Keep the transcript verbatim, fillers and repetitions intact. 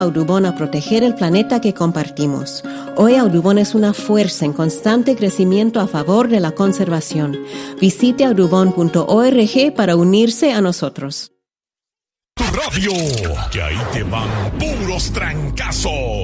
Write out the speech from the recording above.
Audubon a proteger el planeta que compartimos. Hoy Audubon es una fuerza en constante crecimiento a favor de la conservación. Visite audubon punto org para unirse a nosotros. Tu radio, que ahí te van puros trancazos.